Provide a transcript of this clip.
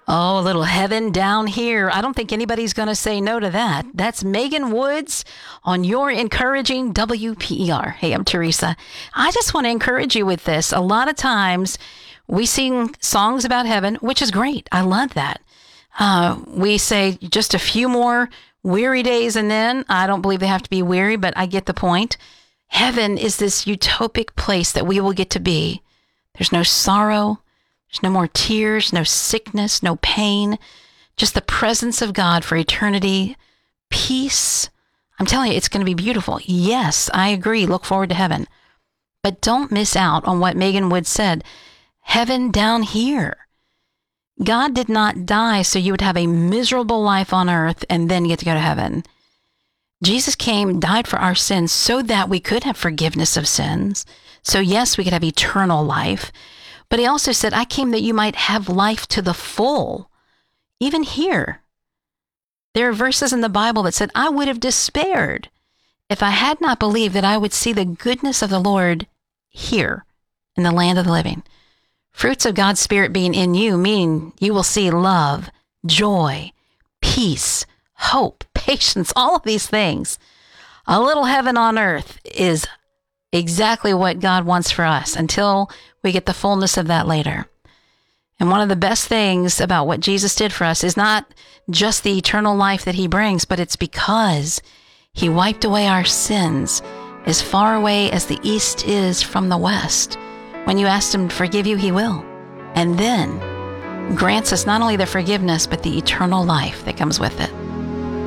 Oh, a little heaven down here. I don't think anybody's going to say no to that. That's Megan Woods on your encouraging WPER. Hey, I'm Teresa. I just want to encourage you with this. A lot of times we sing songs about heaven, which is great. I love that. We say just a few more weary days and then I don't believe they have to be weary, but I get the point. Heaven is this utopic place that we will get to be. There's no sorrow. There's no more tears, no sickness, no pain, just the presence of God for eternity, peace. I'm telling you, it's going to be beautiful. Yes, I agree. Look forward to heaven. But don't miss out on what Megan Wood said. Heaven down here. God did not die so you would have a miserable life on earth and then get to go to heaven. Jesus came, died for our sins so that we could have forgiveness of sins. So yes, we could have eternal life. But he also said, I came that you might have life to the full. Even here, there are verses in the Bible that said, I would have despaired if I had not believed that I would see the goodness of the Lord here in the land of the living. Fruits of God's Spirit being in you mean you will see love, joy, peace, hope, patience, all of these things. A little heaven on earth is exactly what God wants for us until we get the fullness of that later. And one of the best things about what Jesus did for us is not just the eternal life that he brings, but it's because he wiped away our sins as far away as the east is from the west. When you ask him to forgive you, he will. And then grants us not only the forgiveness, but the eternal life that comes with it.